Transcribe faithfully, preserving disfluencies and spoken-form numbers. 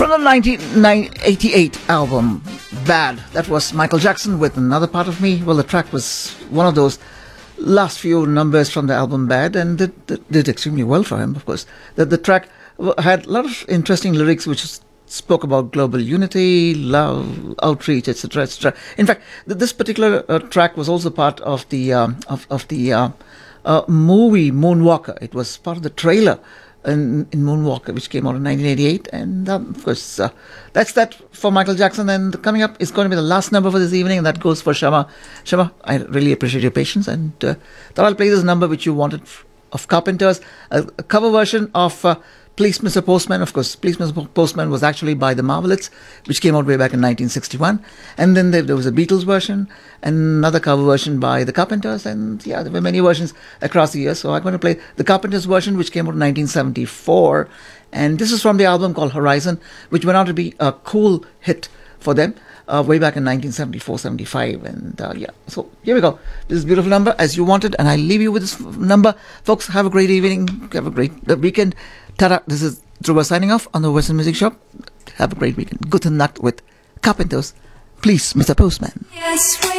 From the nineteen eighty-eight album, Bad, that was Michael Jackson with Another Part of Me. Well, the track was one of those last few numbers from the album Bad, and did, did, did extremely well for him, of course. The, the track had a lot of interesting lyrics which spoke about global unity, love, outreach, et cetera, et cetera. In fact, th- this particular uh, track was also part of the um, of, of the uh, uh, movie Moonwalker. It was part of the trailer in, in Moonwalker, which came out in nineteen eighty-eight. And um, of course, uh, that's that for Michael Jackson. And coming up is going to be the last number for this evening, and that goes for Shama. Shama, I really appreciate your patience, and uh, thought I'll play this number which you wanted of Carpenters, a, a cover version of Uh, Please Mister Postman. Of course, Please Mister Postman was actually by the Marvelettes, which came out way back in nineteen sixty-one. And then there, there was a Beatles version, and another cover version by the Carpenters. And yeah, there were many versions across the years. So I'm going to play the Carpenters version, which came out in nineteen seventy-four. And this is from the album called Horizon, which went on to be a cool hit for them uh, way back in nineteen seventy-four seventy-five. And uh, yeah, so here we go. This is a beautiful number, as you wanted. And I leave you with this number. Folks, have a great evening. Have a great uh, weekend. Ta-da, this is Dhruva signing off on the Western Music Shop. Have a great weekend. Good night with Carpenters. Please, Mister Postman. Yes, we